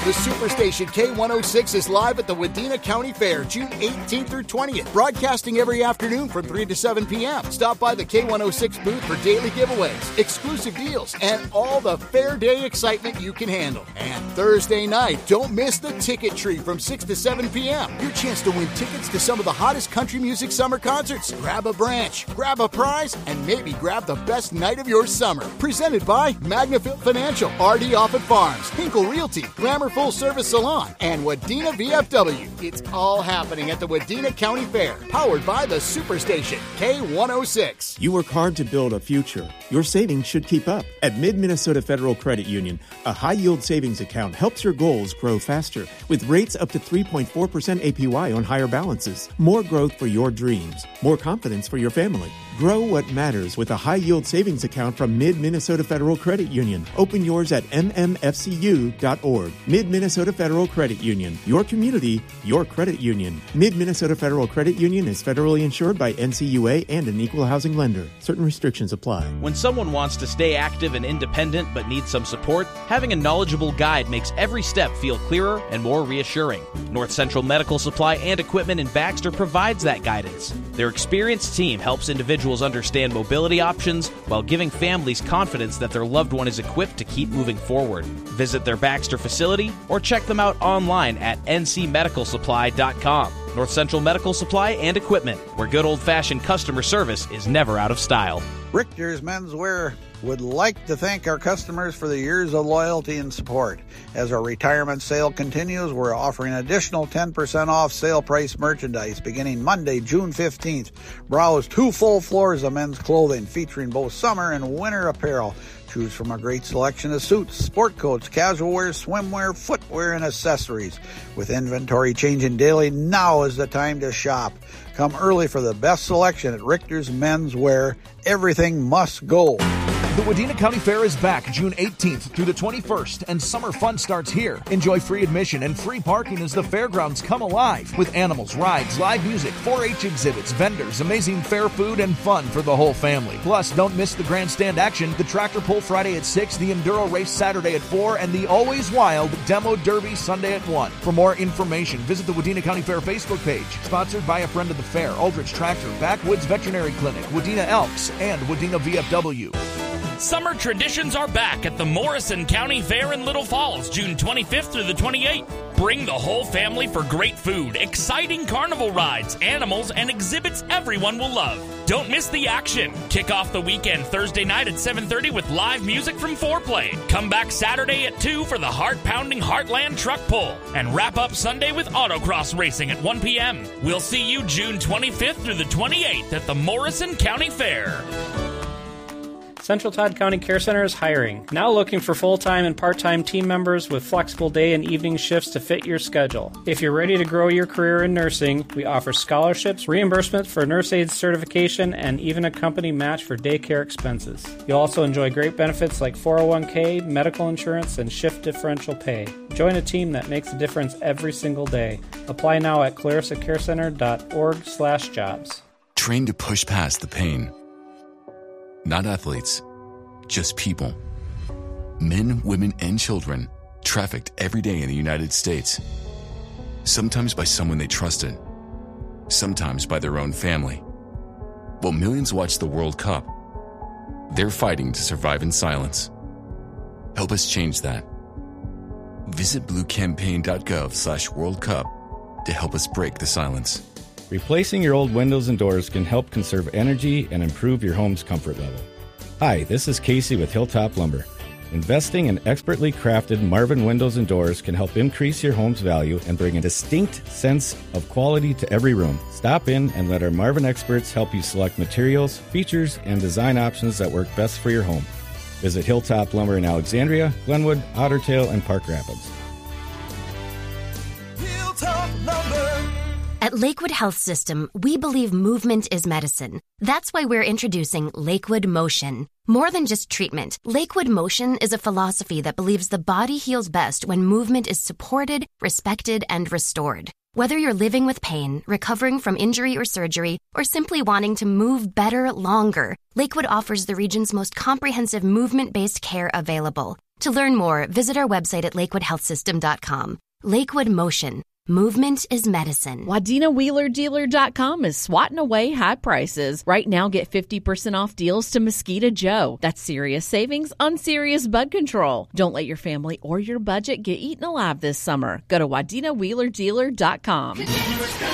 The Superstation K106 is live at the Wadena County Fair, June 18th through 20th, broadcasting every afternoon from 3 to 7 p.m. Stop by the K106 booth for daily giveaways, exclusive deals, and all the fair day excitement you can handle. And Thursday night, don't miss the Ticket Tree from 6 to 7 p.m. Your chance to win tickets to some of the hottest country music summer concerts. Grab a branch, grab a prize, and maybe grab the best night of your summer. Presented by Magnafit Financial, RD Offutt Farms, Hinkle Realty, Glamour Full Service Salon, and Wadena VFW. It's all happening at the Wadena County Fair, powered by the Superstation K106. You work hard to build a future. Your savings should keep up. At Mid-Minnesota Federal Credit Union, a high-yield savings account helps your goals grow faster with rates up to 3.4% APY on higher balances. More growth for your dreams. More confidence for your family. Grow what matters with a high-yield savings account from Mid-Minnesota Federal Credit Union. Open yours at mmfcu.org. Mid-Minnesota Federal Credit Union. Your community, your credit union. Mid-Minnesota Federal Credit Union is federally insured by NCUA and an equal housing lender. Certain restrictions apply. When someone wants to stay active and independent but needs some support, having a knowledgeable guide makes every step feel clearer and more reassuring. North Central Medical Supply and Equipment in Baxter provides that guidance. Their experienced team helps individuals understand mobility options while giving families confidence that their loved one is equipped to keep moving forward. Visit their Baxter facility or check them out online at ncmedicalsupply.com. North Central Medical Supply and Equipment, where good old-fashioned customer service is never out of style. Richter's Menswear would like to thank our customers for the years of loyalty and support. As our retirement sale continues, we're offering additional 10% off sale price merchandise beginning Monday, June 15th. Browse 2 full floors of men's clothing featuring both summer and winter apparel. Choose from a great selection of suits, sport coats, casual wear, swimwear, footwear, and accessories. With inventory changing daily, now is the time to shop. Come early for the best selection at Richter's Menswear. Everything must go. The Wadena County Fair is back June 18th through the 21st, and summer fun starts here. Enjoy free admission and free parking as the fairgrounds come alive with animals, rides, live music, 4-H exhibits, vendors, amazing fair food, and fun for the whole family. Plus, don't miss the grandstand action, the tractor pull Friday at 6, the enduro race Saturday at 4, and the always wild demo derby Sunday at 1. For more information, visit the Wadena County Fair Facebook page. Sponsored by a friend of the fair, Aldrich Tractor, Backwoods Veterinary Clinic, Wadena Elks, and Wadena VFW. Summer traditions are back at the Morrison County Fair in Little Falls, June 25th through the 28th. Bring the whole family for great food, exciting carnival rides, animals, and exhibits everyone will love. Don't miss the action. Kick off the weekend Thursday night at 7:30 with live music from Foreplay. Come back Saturday at 2 for the heart-pounding Heartland Truck Pull. And wrap up Sunday with autocross racing at 1 p.m. We'll see you June 25th through the 28th at the Morrison County Fair. Central Todd County Care Center is hiring. Now looking for full-time and part-time team members with flexible day and evening shifts to fit your schedule. If you're ready to grow your career in nursing, we offer scholarships, reimbursement for nurse aid certification, and even a company match for daycare expenses. You'll also enjoy great benefits like 401k, medical insurance, and shift differential pay. Join a team that makes a difference every single day. Apply now at clarissacarecenter.org/jobs. Train to push past the pain. Not athletes, just people. Men, women, and children trafficked every day in the United States. Sometimes by someone they trusted, sometimes by their own family. While millions watch the World Cup, they're fighting to survive in silence. Help us change that. Visit bluecampaign.gov/World Cup to help us break the silence. Replacing your old windows and doors can help conserve energy and improve your home's comfort level. Hi, this is Casey with Hilltop Lumber. Investing in expertly crafted Marvin windows and doors can help increase your home's value and bring a distinct sense of quality to every room. Stop in and let our Marvin experts help you select materials, features, and design options that work best for your home. Visit Hilltop Lumber in Alexandria, Glenwood, Otter Tail, and Park Rapids. Hilltop Lumber. At Lakewood Health System, we believe movement is medicine. That's why we're introducing Lakewood Motion. More than just treatment, Lakewood Motion is a philosophy that believes the body heals best when movement is supported, respected, and restored. Whether you're living with pain, recovering from injury or surgery, or simply wanting to move better longer, Lakewood offers the region's most comprehensive movement-based care available. To learn more, visit our website at lakewoodhealthsystem.com. Lakewood Motion. Movement is medicine. WadenaWheelerDealer.com is swatting away high prices. Right now, get 50% off deals to Mosquito Joe. That's serious savings on serious bud control. Don't let your family or your budget get eaten alive this summer. Go to WadenaWheelerDealer.com.